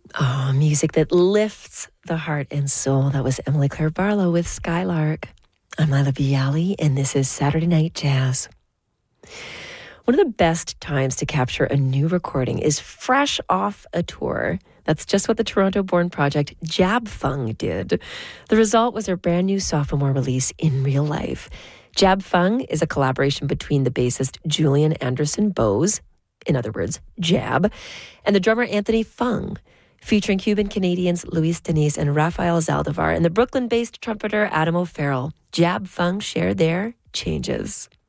Oh, music that lifts the heart and soul. That was Emily Claire Barlow with Skylark. I'm Lila Bialy, and this is Saturday Night Jazz. One of the best times to capture a new recording is fresh off a tour. That's just what the Toronto-born project Jab Fung did. The result was their brand new sophomore release, In Real Life. Jab Fung is a collaboration between the bassist Julian Anderson Bose, in other words, Jab, and the drummer Anthony Fung, featuring Cuban-Canadians Luis Denise and Rafael Zaldivar and the Brooklyn-based trumpeter Adam O'Farrell. Jab Fung share their changes.